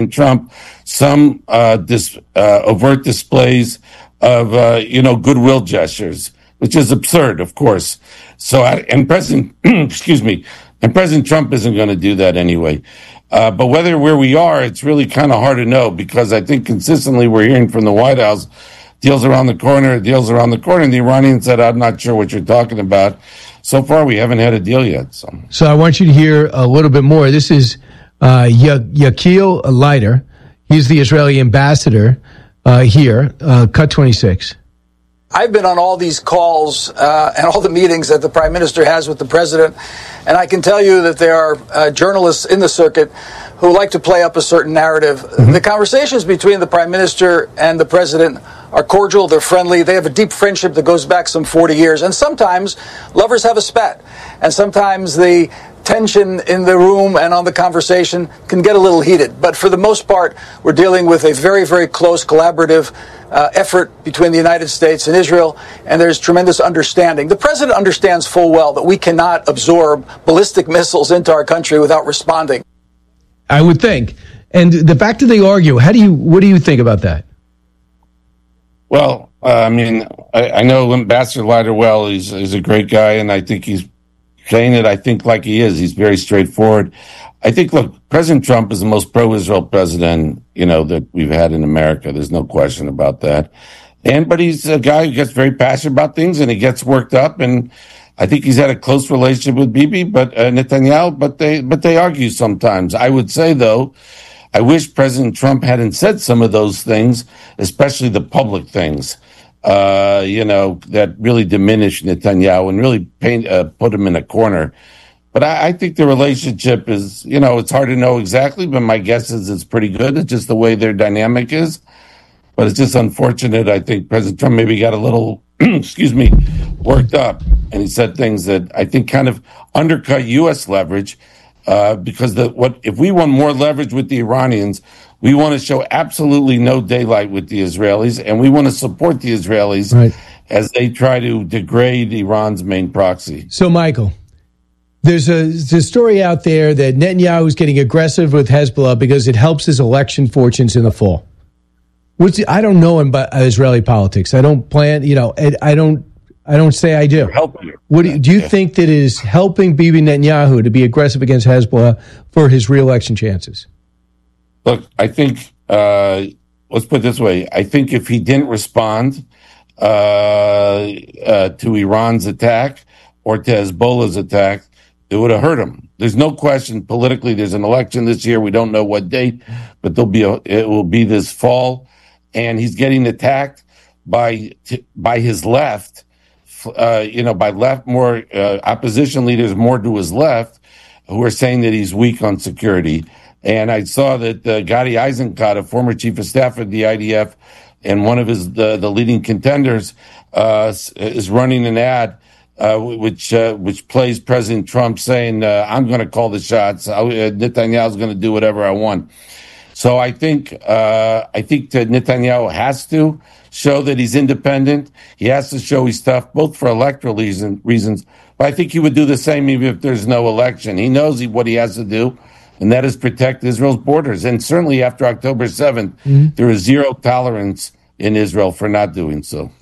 President Trump some overt displays of goodwill gestures, which is absurd, of course. So, and President, excuse me, and President Trump isn't going to do that anyway. But where we are, it's really kind of hard to know, because I think consistently we're hearing from the White House, deals around the corner, and the Iranians said, I'm not sure what you're talking about. So far, we haven't had a deal yet. So I want you to hear a little bit more. This is Yakil Leiter. He's the Israeli ambassador here, cut 26. I've been on all these calls and all the meetings that the prime minister has with the president, and I can tell you that there are journalists in the circuit who like to play up a certain narrative. Mm-hmm. The conversations between the prime minister and the president are cordial, they're friendly, they have a deep friendship that goes back some 40 years, and sometimes lovers have a spat, and sometimes the tension in the room and on the conversation can get a little heated. But for the most part, we're dealing with a very, very close collaborative effort between the United States and Israel, and there's tremendous understanding. The president understands full well that we cannot absorb ballistic missiles into our country without responding. I would think. And the fact that they argue, what do you think about that? Well, I know Ambassador Leiter well. He's a great guy, and I think he's saying it, I think, like he is. He's very straightforward. I think, look, President Trump is the most pro-Israel president, that we've had in America. There's no question about that. But he's a guy who gets very passionate about things, and he gets worked up. And I think he's had a close relationship with Bibi, Netanyahu, but they argue sometimes. I would say, though, I wish President Trump hadn't said some of those things, especially the public things, that really diminish Netanyahu and really put him in a corner. But I think the relationship is, it's hard to know exactly, but my guess is it's pretty good. It's just the way their dynamic is. But it's just unfortunate. I think President Trump maybe got a little, worked up. And he said things that I think kind of undercut U.S. leverage, because if we want more leverage with the Iranians, we want to show absolutely no daylight with the Israelis, and we want to support the Israelis as they try to degrade Iran's main proxy. So, Michael, there's a story out there that Netanyahu is getting aggressive with Hezbollah because it helps his election fortunes in the fall. I don't know about Israeli politics. I don't plan, I don't say I do. Do you think that it is helping Bibi Netanyahu to be aggressive against Hezbollah for his re-election chances? Look, I think, let's put it this way. I think if he didn't respond to Iran's attack or to Hezbollah's attack, it would have hurt him. There's no question politically there's an election this year. We don't know what date, but it will be this fall. And he's getting attacked by his left, by left, more opposition leaders more to his left, who are saying that he's weak on security. And I saw that Gadi Eisenkot, a former chief of staff of the IDF and one of the leading contenders, is running an ad which plays President Trump saying, I'm going to call the shots. Netanyahu's going to do whatever I want. So I think that Netanyahu has to show that he's independent. He has to show he's tough, both for electoral reasons. But I think he would do the same even if there's no election. He knows what he has to do, and that is protect Israel's borders. And certainly after October 7th, there is zero tolerance in Israel for not doing so.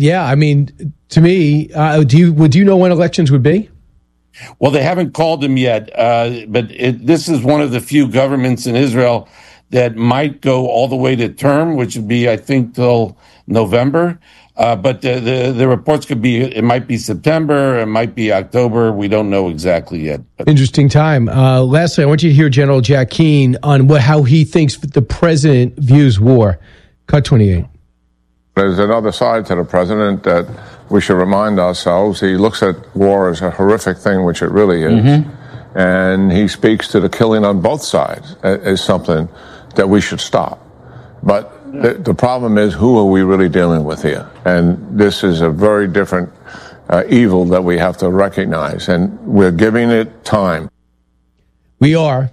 To me, would you know when elections would be? Well, they haven't called them yet, but this is one of the few governments in Israel that might go all the way to term, which would be, I think, till November. But the reports could be, it might be September, it might be October. We don't know exactly yet. Interesting time. Lastly, I want you to hear General Jack Keane on how he thinks the president views war. Cut 28. There's another side to the president that we should remind ourselves. He looks at war as a horrific thing, which it really is. Mm-hmm. And he speaks to the killing on both sides as something that we should stop. But the problem is, who are we really dealing with here? And this is a very different evil that we have to recognize. And we're giving it time. We are.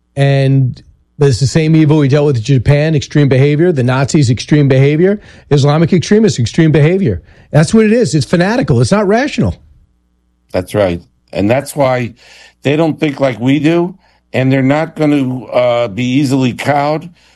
But it's the same evil we dealt with in Japan, extreme behavior, the Nazis, extreme behavior, Islamic extremists, extreme behavior. That's what it is. It's fanatical. It's not rational. That's right. And that's why they don't think like we do, and they're not going to be easily cowed